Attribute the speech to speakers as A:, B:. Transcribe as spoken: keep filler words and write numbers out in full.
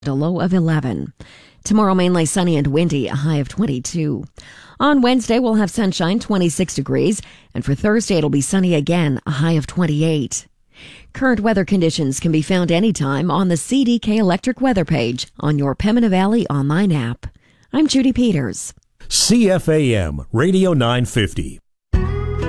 A: A low of eleven. Tomorrow, mainly sunny and windy, a high of twenty-two. On Wednesday, we'll have sunshine, twenty-six degrees. And for Thursday, it'll be sunny again, a high of twenty-eight. Current weather conditions can be found anytime on the C D K Electric weather page on your Pembina Valley online app. I'm Judy Peters.
B: C F A M Radio nine fifty.